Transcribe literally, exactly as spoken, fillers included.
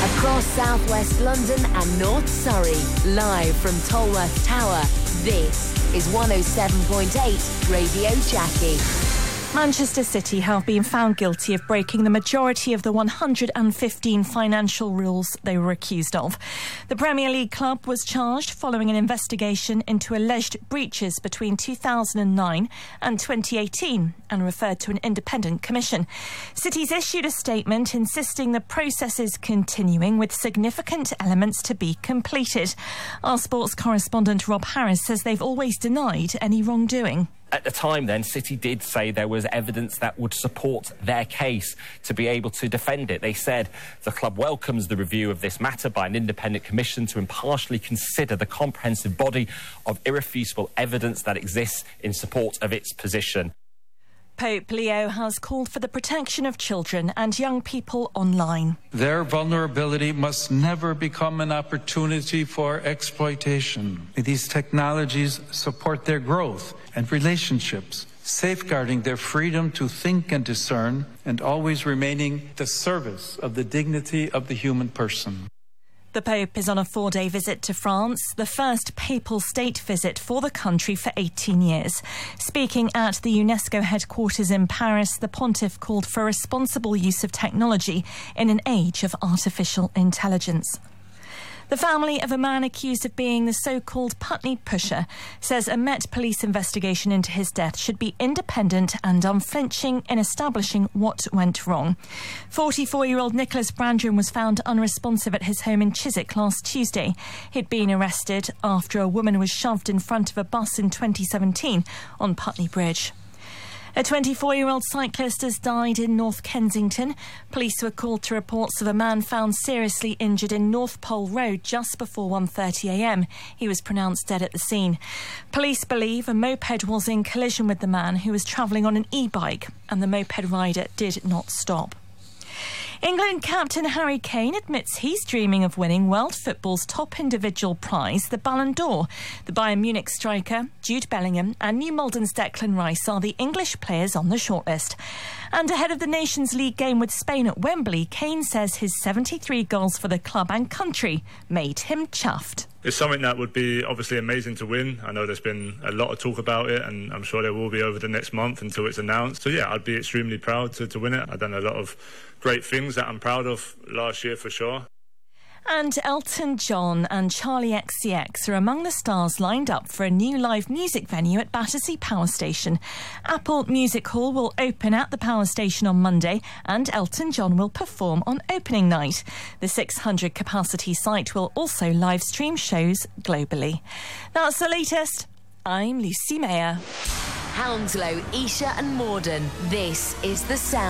Across southwest London and North Surrey, live from Tolworth Tower, this is one oh seven point eight Radio Jackie. Manchester City have been found guilty of breaking the majority of the one hundred fifteen financial rules they were accused of. The Premier League club was charged following an investigation into alleged breaches between two thousand nine and twenty eighteen and referred to an independent commission. City's issued a statement insisting the process is continuing with significant elements to be completed. Our sports correspondent Rob Harris says they've always denied any wrongdoing. At the time then, City did say there was evidence that would support their case to be able to defend it. They said the club welcomes the review of this matter by an independent commission to impartially consider the comprehensive body of irrefutable evidence that exists in support of its position. Pope Leo has called for the protection of children and young people online. Their vulnerability must never become an opportunity for exploitation. These technologies support their growth and relationships, safeguarding their freedom to think and discern, and always remaining the service of the dignity of the human person. The Pope is on a four-day visit to France, the first papal state visit for the country for eighteen years. Speaking at the UNESCO headquarters in Paris, the pontiff called for responsible use of technology in an age of artificial intelligence. The family of a man accused of being the so-called Putney pusher says a Met Police investigation into his death should be independent and unflinching in establishing what went wrong. forty-four-year-old Nicholas Brandron was found unresponsive at his home in Chiswick last Tuesday. He'd been arrested after a woman was shoved in front of a bus in twenty seventeen on Putney Bridge. A twenty-four-year-old cyclist has died in North Kensington. Police were called to reports of a man found seriously injured in North Pole Road just before one thirty a m. He was pronounced dead at the scene. Police believe a moped was in collision with the man, who was travelling on an e-bike, and the moped rider did not stop. England captain Harry Kane admits he's dreaming of winning world football's top individual prize, the Ballon d'Or. The Bayern Munich striker, Jude Bellingham, and New Malden's Declan Rice are the English players on the shortlist. And ahead of the Nations League game with Spain at Wembley, Kane says his seventy-three goals for the club and country made him chuffed. It's something that would be obviously amazing to win. I know there's been a lot of talk about it, and I'm sure there will be over the next month until it's announced. So yeah, I'd be extremely proud to, to win it. I've done a lot of great things that I'm proud of last year for sure. And Elton John and Charlie X C X are among the stars lined up for a new live music venue at Battersea Power Station. Apple Music Hall will open at the power station on Monday, and Elton John will perform on opening night. The six hundred capacity site will also live stream shows globally. That's the latest. I'm Lucy Mayer. Hounslow, Esher and Morden. This is The Sound.